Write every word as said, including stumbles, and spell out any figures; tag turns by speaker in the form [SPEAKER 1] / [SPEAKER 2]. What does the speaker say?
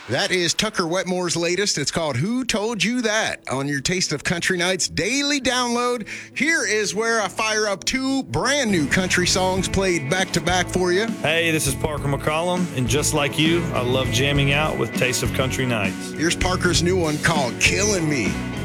[SPEAKER 1] That is Tucker Wetmore's latest. It's called Who Told You That on your Taste of Country Nights daily download. Here is where I fire up two brand new country songs played back to back for you.
[SPEAKER 2] Hey, this is Parker McCollum, and just like you, I love jamming out with Taste of Country Nights.
[SPEAKER 1] Here's Parker's new one called Killing Me.